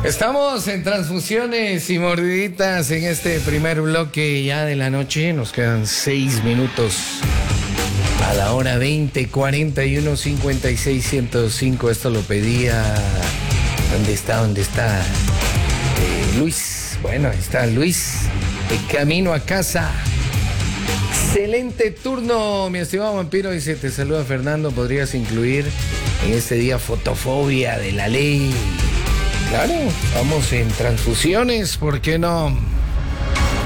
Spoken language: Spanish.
Estamos en transfusiones y mordiditas en este primer bloque ya de la noche. Nos quedan 6 minutos a la hora 20, 41, 56, 105. Esto lo pedía. ¿Dónde está? Luis. Bueno, ahí está Luis. De camino a casa. Excelente turno, mi estimado vampiro. Dice, te saluda Fernando. ¿Podrías incluir en este día fotofobia de la ley? Claro, vamos en transfusiones, ¿por qué no?